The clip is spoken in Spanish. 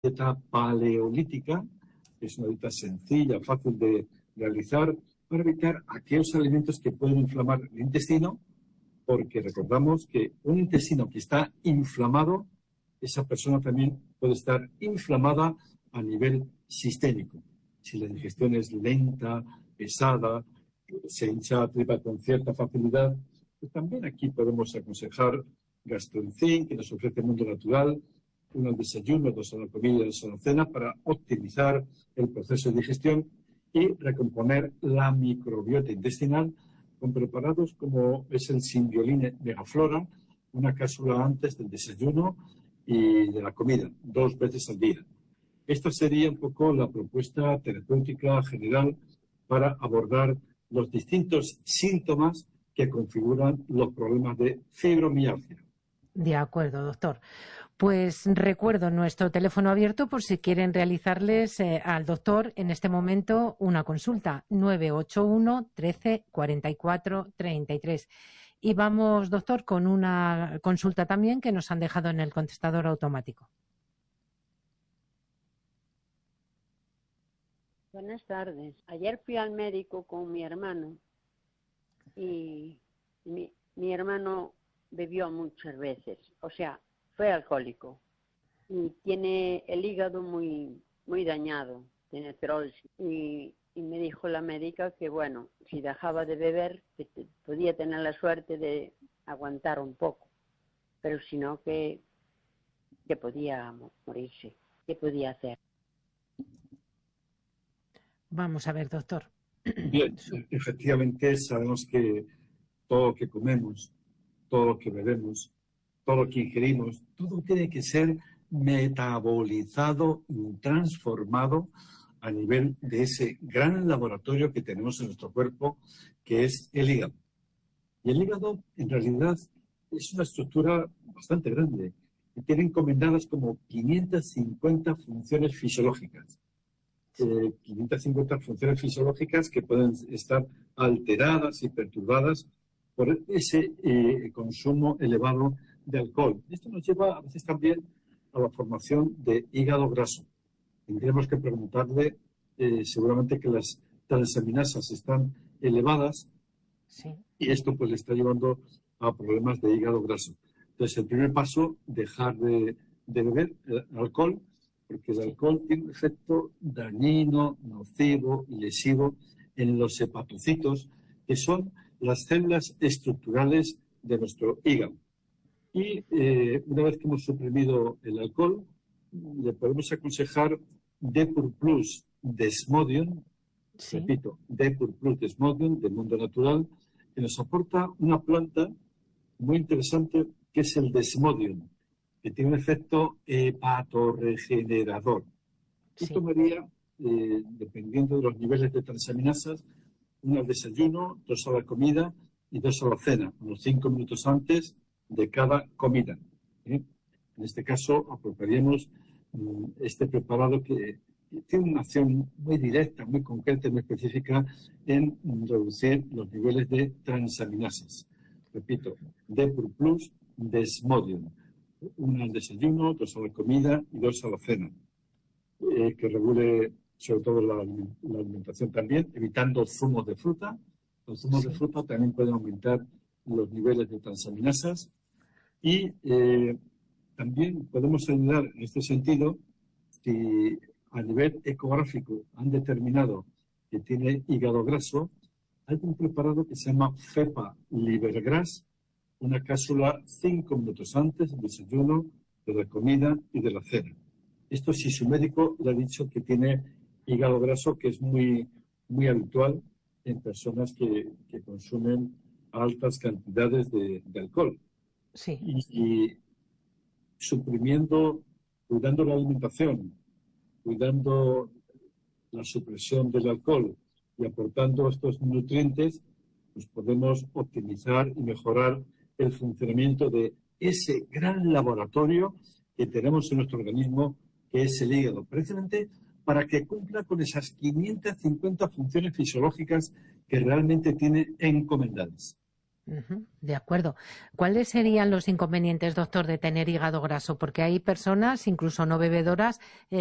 dieta paleolítica, que es una dieta sencilla, fácil de realizar, para evitar aquellos alimentos que pueden inflamar el intestino, porque recordamos que un intestino que está inflamado, esa persona también puede estar inflamada a nivel sistémico. Si la digestión es lenta, pesada, se hincha la tripa con cierta facilidad, pues también aquí podemos aconsejar GastroEnzyme, que nos ofrece Mundo Natural, uno al desayuno, dos a la comida y dos a la cena, para optimizar el proceso de digestión y recomponer la microbiota intestinal con preparados como es el Symbioline Megaflora, una cápsula antes del desayuno y de la comida, 2 veces al día. Esta sería un poco la propuesta terapéutica general para abordar los distintos síntomas que configuran los problemas de fibromialgia. De acuerdo, doctor. Pues recuerdo nuestro teléfono abierto por si quieren realizarles al doctor en este momento una consulta, 981 13 44 33. Y vamos, doctor, con una consulta también que nos han dejado en el contestador automático. Buenas tardes. Ayer fui al médico con mi hermano y mi hermano bebió muchas veces, o sea, fue alcohólico y tiene el hígado muy dañado, tiene cirrosis y me dijo la médica que bueno, si dejaba de beber que podía tener la suerte de aguantar un poco, pero si no que podía morirse. ¿Qué podía hacer? Vamos a ver, doctor. Bien, efectivamente sabemos que todo lo que comemos, todo lo que bebemos, todo lo que ingerimos, todo tiene que ser metabolizado y transformado a nivel de ese gran laboratorio que tenemos en nuestro cuerpo, que es el hígado. Y el hígado, en realidad, es una estructura bastante grande y tiene encomendadas como 550 funciones fisiológicas. 550 funciones fisiológicas que pueden estar alteradas y perturbadas por ese consumo elevado de alcohol. Esto nos lleva a veces también a la formación de hígado graso. Tendríamos que preguntarle seguramente que las transaminasas están elevadas, sí, y esto pues le está llevando a problemas de hígado graso. Entonces el primer paso, dejar de beber alcohol, porque el alcohol tiene un efecto dañino, nocivo y lesivo en los hepatocitos, que son las células estructurales de nuestro hígado. Y una vez que hemos suprimido el alcohol, le podemos aconsejar Depur Plus Desmodium, repito, Depur Plus Desmodium de Mundo Natural, que nos aporta una planta muy interesante que es el Desmodium, que tiene un efecto hepatorregenerador. Yo tomaría, dependiendo de los niveles de transaminasas, 1 al desayuno, 2 a la comida y 2 a la cena, unos 5 minutos antes de cada comida. En este caso, apropiaríamos este preparado que tiene una acción muy directa, muy concreta y muy específica en reducir los niveles de transaminasas. Repito, Depur Plus Desmodium. 1 al desayuno, 2 a la comida y 2 a la cena. Que regule sobre todo la alimentación también, evitando zumos de fruta. Los zumos de fruta también pueden aumentar los niveles de transaminasas y también podemos ayudar en este sentido si a nivel ecográfico han determinado que tiene hígado graso. Hay un preparado que se llama FEPA Libergras, una cápsula 5 minutos antes del desayuno, de la comida y de la cena. Esto si su médico le ha dicho que tiene hígado graso, que es muy habitual en personas que consumen altas cantidades de alcohol. Sí. Y suprimiendo, cuidando la alimentación, cuidando la supresión del alcohol y aportando estos nutrientes, pues podemos optimizar y mejorar el funcionamiento de ese gran laboratorio que tenemos en nuestro organismo, que es el hígado, precisamente para que cumpla con esas 550 funciones fisiológicas que realmente tiene encomendadas. De acuerdo. ¿Cuáles serían los inconvenientes, doctor, de tener hígado graso? Porque hay personas, incluso no bebedoras,